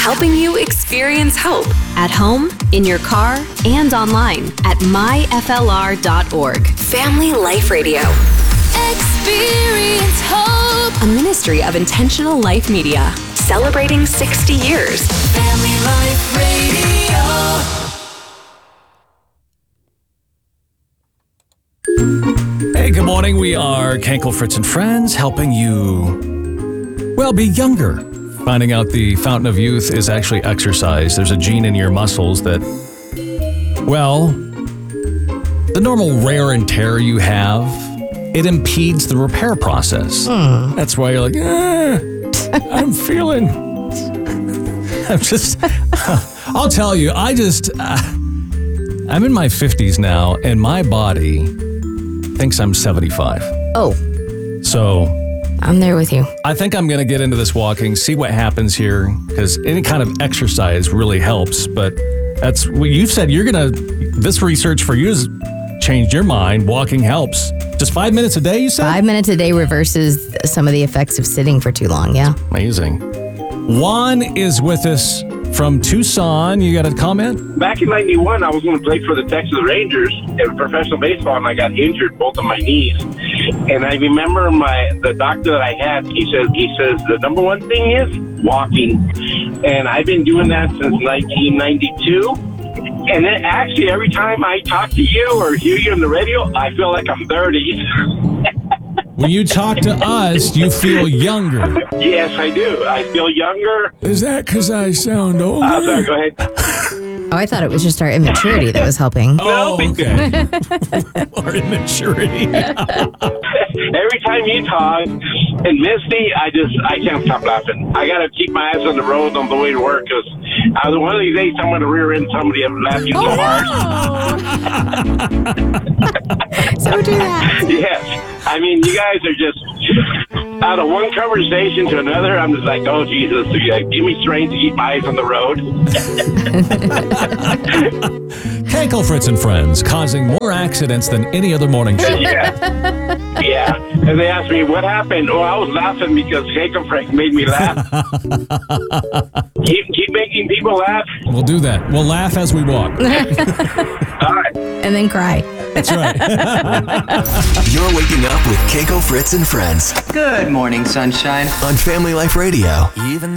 helping you experience hope at home, in your car, and online at myflr.org. Family Life Radio. Experience hope. A ministry of Intentional Life Media, celebrating 60 years. Family Life Radio. Hey, good morning. We are Kenkel, Fritz, and Friends, helping you, well, be younger. Finding out the fountain of youth is actually exercise. There's a gene in your muscles that, well, the normal wear and tear you have, it impedes the repair process. That's why you're like, I'm feeling... I'll tell you, I'm in my 50s now, and my body thinks I'm 75. Oh. So... I'm there with you. I think I'm going to get into this walking, see what happens here, because any kind of exercise really helps. But that's what you've said. This research for you has changed your mind. Walking helps. Just 5 minutes a day, you said? 5 minutes a day reverses some of the effects of sitting for too long, yeah. Amazing. Juan is with us from Tucson. You got a comment? Back in 91, I was going to play for the Texas Rangers in professional baseball, and I got injured both of my knees. And I remember the doctor that I had, he says, the number one thing is walking. And I've been doing that since 1992. And then actually, every time I talk to you or hear you on the radio, I feel like I'm 30. When you talk to us, you feel younger. Yes, I do. I feel younger. Is that because I sound older? Sorry, go ahead. Oh, I thought it was just our immaturity that was helping. Oh, okay. Our immaturity. Every time you talk and Misty, I can't stop laughing. I got to keep my eyes on the road on the way to work because one of these days I'm going to rear end somebody. I'm laughing so hard. So do that. Yes. I mean, you guys are just out of one conversation to another. I'm just like, oh, Jesus, give me strength to keep my eyes on the road. Kenkel, Fritz, and Friends, causing more accidents than any other morning show. Yeah. And they asked me, what happened? Oh, I was laughing because Kenkel Frank made me laugh. keep making people laugh. We'll do that. We'll laugh as we walk. All right. And then cry. That's right. You're waking up with Kenkel, Fritz, and Friends Good morning, sunshine. on Family Life Radio. Even